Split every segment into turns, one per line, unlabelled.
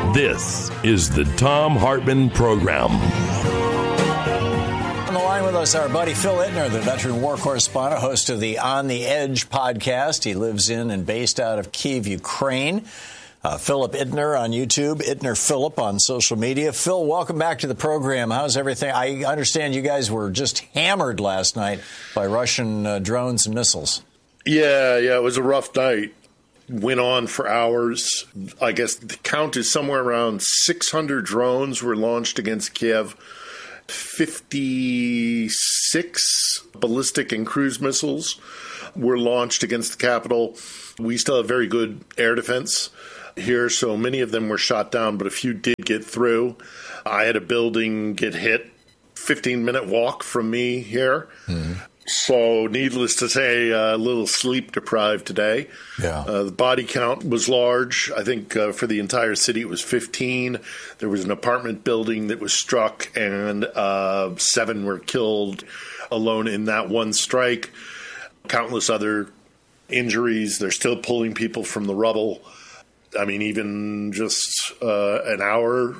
This is the Thom Hartmann Program.
On the line with us, our buddy Phil Ittner, the veteran war correspondent, host of the On the Edge podcast. He lives in and based out of Kyiv, Ukraine. Philip Ittner on YouTube, Ittner Philip on social media. Phil, welcome back to the program. How's everything? I understand you guys were just hammered last night by Russian drones and missiles.
Yeah, it was a rough night. Went on for hours. I guess the count is somewhere around 600 drones were launched against Kiev. 56 ballistic and cruise missiles were launched against the capital. We still have very good air defense here, so many of them were shot down, but a few did get through. I had a building get hit, 15-minute walk from me here. Mm-hmm. So needless to say, a little sleep deprived today.
Yeah.
The body count was large. I think for the entire city it was 15. There was an apartment building that was struck, and 7 were killed alone in that one strike. Countless other injuries. They're still pulling people from the rubble. I mean, even just an hour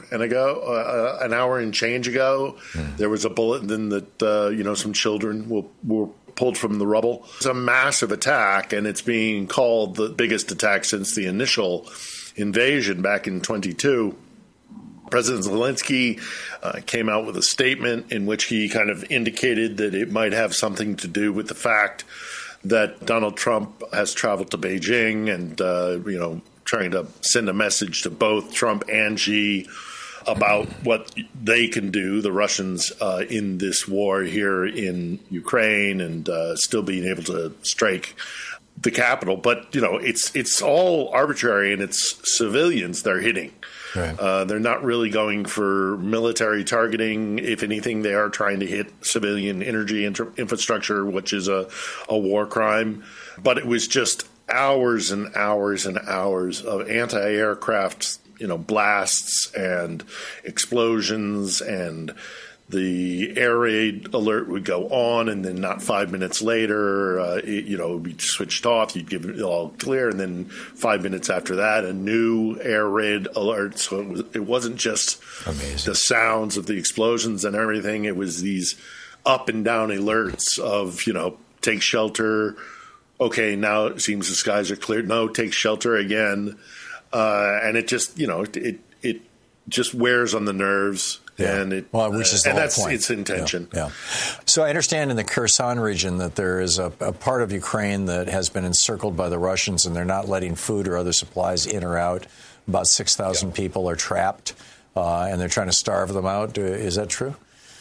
and change ago, there was a bulletin that some children were pulled from the rubble. It's a massive attack, and it's being called the biggest attack since the initial invasion back in 22. President Zelensky came out with a statement in which he kind of indicated that it might have something to do with the fact that Donald Trump has traveled to Beijing and, trying to send a message to both Trump and Xi about what they can do, the Russians, in this war here in Ukraine, and still being able to strike the capital. But, it's all arbitrary, and it's civilians they're hitting. Right. They're not really going for military targeting. If anything, they are trying to hit civilian energy infrastructure, which is a war crime. But it was just hours and hours and hours of anti-aircraft, blasts and explosions, and the air raid alert would go on, and then not 5 minutes later, it would be switched off. You'd give it all clear, and then 5 minutes after that, a new air raid alert. So it wasn't just the sounds of the explosions and everything. It was these up and down alerts of, take shelter. Okay, now it seems the skies are clear. No, take shelter again. And it just, it just wears on the nerves.
Yeah.
And
it reaches the whole
that's
point.
its intention.
Yeah. So I understand in the Kherson region that there is a part of Ukraine that has been encircled by the Russians, and they're not letting food or other supplies in or out. About 6,000 people are trapped, and they're trying to starve them out. Is that true?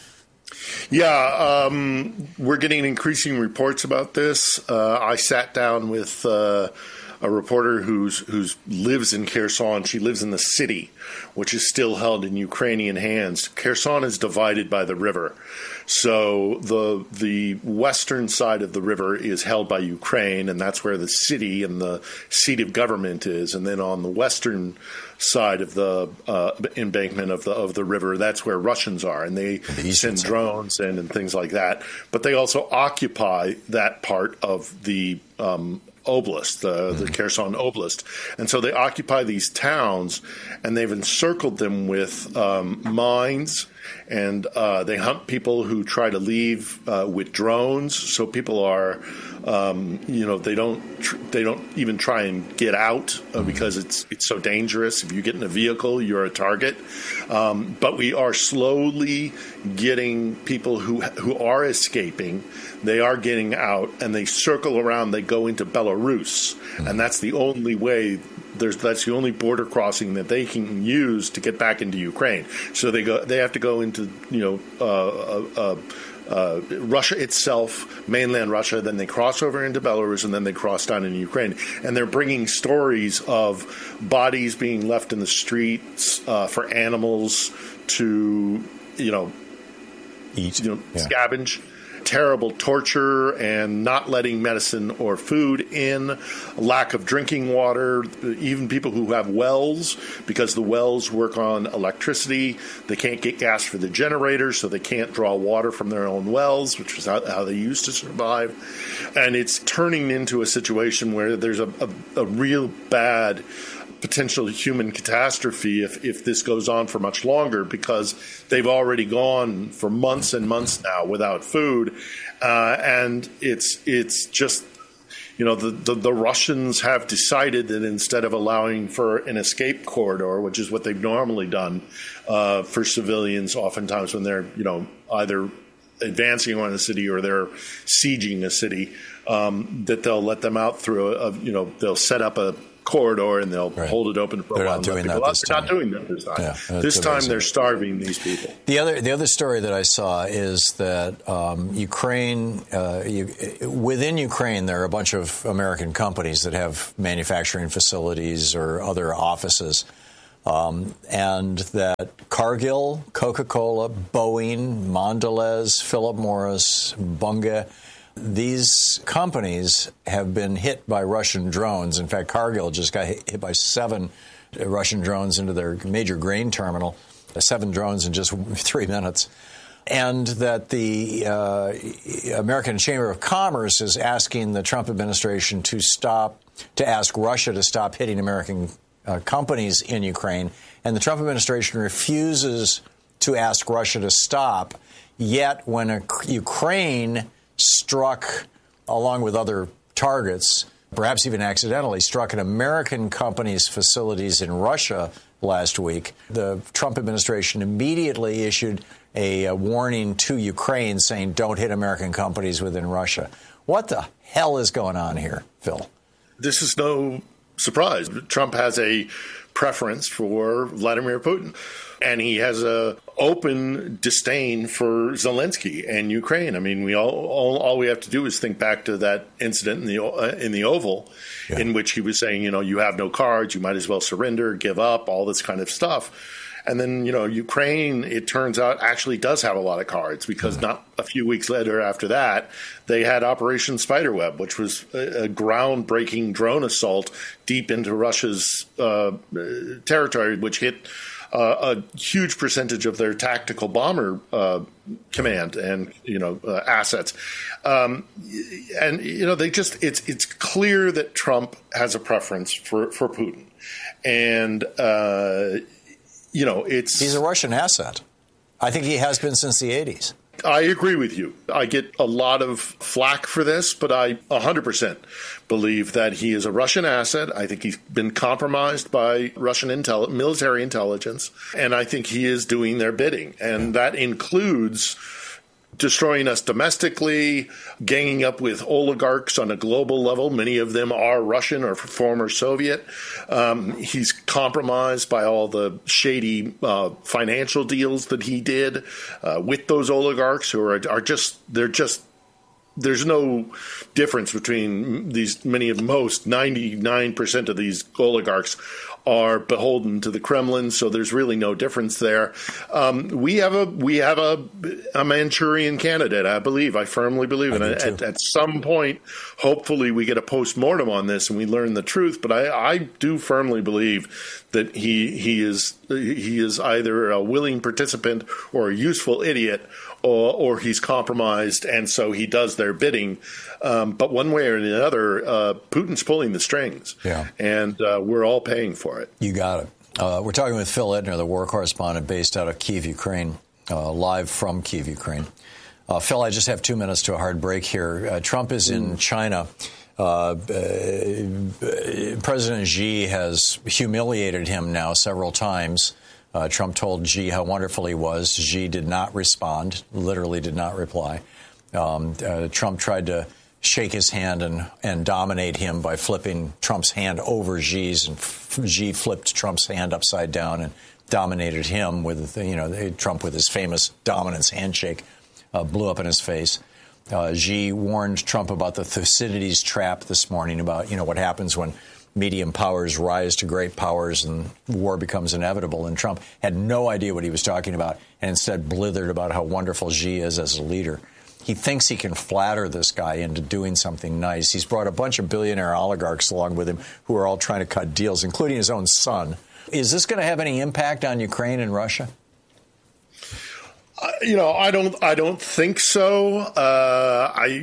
Yeah, we're getting increasing reports about this. I sat down with a reporter who lives in Kherson. She lives in the city, which is still held in Ukrainian hands. Kherson is divided by the river. So the western side of the river is held by Ukraine, and that's where the city and the seat of government is. And then on the western side of the embankment of the river, that's where Russians are, and they send drones in and things like that. But they also occupy that part of the oblast, the Kherson Oblast. And so they occupy these towns, and they've encircled them with mines, and they hunt people who try to leave with drones. So people are, they don't even try and get out because it's so dangerous. If you get in a vehicle, you're a target. But we are slowly getting people who are escaping. They are getting out, and they circle around. They go into Belarus, and that's the only way. That's the only border crossing that they can use to get back into Ukraine. So they have to go into Russia itself, mainland Russia. Then they cross over into Belarus, and then they cross down into Ukraine. And they're bringing stories of bodies being left in the streets for animals to
eat,
scavenge. Terrible torture and not letting medicine or food in, lack of drinking water, even people who have wells, because the wells work on electricity. They can't get gas for the generators, so they can't draw water from their own wells, which was how they used to survive. And it's turning into a situation where there's a real bad potential human catastrophe if this goes on for much longer, because they've already gone for months and months now without food. And it's just, the Russians have decided that instead of allowing for an escape corridor, which is what they've normally done for civilians, oftentimes when they're, either advancing on a city or they're sieging a city, that they'll let them out through they'll set up a corridor and they'll hold it open for a while.
They're not doing that this time.
Yeah, this time they're starving these people.
The other story that I saw is that Ukraine, within Ukraine, there are a bunch of American companies that have manufacturing facilities or other offices, and that Cargill, Coca-Cola, Boeing, Mondelez, Philip Morris, Bunge, these companies have been hit by Russian drones. In fact, Cargill just got hit by 7 Russian drones into their major grain terminal, 7 drones in just 3 minutes. And that the American Chamber of Commerce is asking the Trump administration to ask Russia to stop hitting American companies in Ukraine. And the Trump administration refuses to ask Russia to stop. Yet when Ukraine struck, along with other targets, perhaps even accidentally, struck an American company's facilities in Russia last week, the Trump administration immediately issued a warning to Ukraine saying, don't hit American companies within Russia. What the hell is going on here, Phil?
This is no surprise. Trump has a preference for Vladimir Putin, and he has a open disdain for Zelensky and Ukraine. I mean, all we have to do is think back to that incident in the Oval, in which he was saying, you have no cards, you might as well surrender, give up, all this kind of stuff. And then, Ukraine, it turns out, actually does have a lot of cards, because not a few weeks later after that, they had Operation Spiderweb, which was a groundbreaking drone assault deep into Russia's territory, which hit a huge percentage of their tactical bomber command and assets, and it's clear that Trump has a preference for Putin, and he's
a Russian asset. I think he has been since the 80s.
I agree with you. I get a lot of flack for this, but I 100% believe that he is a Russian asset. I think he's been compromised by Russian military intelligence, and I think he is doing their bidding. And that includes destroying us domestically, ganging up with oligarchs on a global level. Many of them are Russian or former Soviet. He's compromised by all the shady financial deals that he did with those oligarchs, who are just there's no difference between these. Most 99% of these oligarchs are beholden to the Kremlin, so there's really no difference there. We have a Manchurian candidate, I firmly believe, and at some point, hopefully, we get a postmortem on this and we learn the truth. But I do firmly believe that he is either a willing participant or a useful idiot, or he's compromised, and so he does their bidding. But one way or another, Putin's pulling the strings, and we're all paying for it.
You got it. We're talking with Phil Ittner, the war correspondent based out of Kyiv, Ukraine, live from Kyiv, Ukraine. Phil, I just have 2 minutes to a hard break here. Trump is in China. President Xi has humiliated him now several times. Trump told Xi how wonderful he was. Xi did not respond, literally did not reply. Trump tried to shake his hand and dominate him by flipping Trump's hand over Xi's, and Xi flipped Trump's hand upside down and dominated him with, Trump with his famous dominance handshake blew up in his face. Xi warned Trump about the Thucydides trap this morning, about, what happens when medium powers rise to great powers and war becomes inevitable. And Trump had no idea what he was talking about and instead blithered about how wonderful Xi is as a leader. He thinks he can flatter this guy into doing something nice. He's brought a bunch of billionaire oligarchs along with him who are all trying to cut deals, including his own son. Is this going to have any impact on Ukraine and Russia?
I don't think so.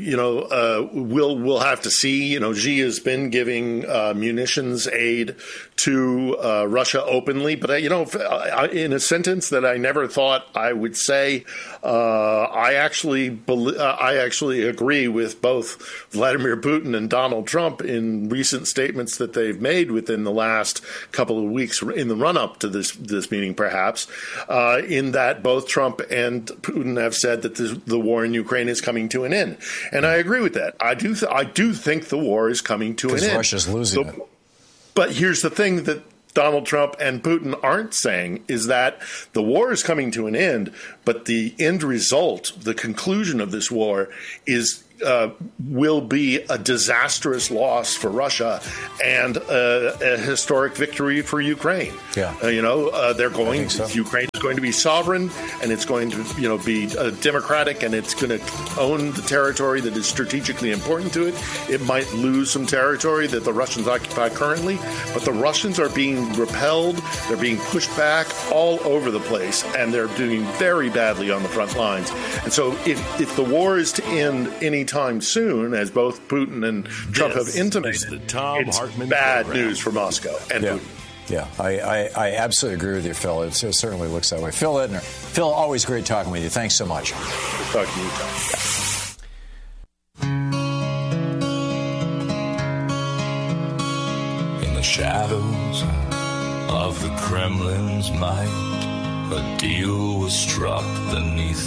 We'll have to see. Xi has been giving munitions aid to Russia openly, but in a sentence that I never thought I would say, I actually agree with both Vladimir Putin and Donald Trump in recent statements that they've made within the last couple of weeks in the run-up to this meeting, perhaps, in that both Trump and Putin have said that the war in Ukraine is coming to an end, and I agree with that. I do think the war is coming to an end.
Russia's losing it.
But here's the thing that Donald Trump and Putin aren't saying is that the war is coming to an end, but the end result, the conclusion of this war, will be a disastrous loss for Russia and a historic victory for Ukraine.
Yeah.
Ukraine is going to be sovereign, and it's going to be democratic, and it's going to own the territory that is strategically important to it. It might lose some territory that the Russians occupy currently, but the Russians are being repelled, they're being pushed back all over the place, and they're doing very badly on the front lines. And so if the war is to end any time soon, as both Putin and Trump have intimated, it's bad news for Moscow and Putin.
Yeah, I absolutely agree with you, Phil. It certainly looks that way. Phil Ittner. Phil, always great talking with you. Thanks so much.
Talk to you, Tom.
In the shadows of the Kremlin's might, a deal was struck beneath